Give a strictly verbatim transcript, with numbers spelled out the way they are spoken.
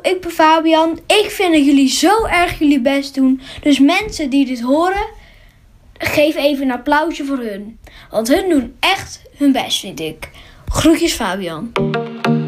ik ben Fabian. Ik vind dat jullie zo erg jullie best doen. Dus mensen die dit horen, geef even een applausje voor hun. Want hun doen echt hun best, vind ik. Groetjes, Fabian.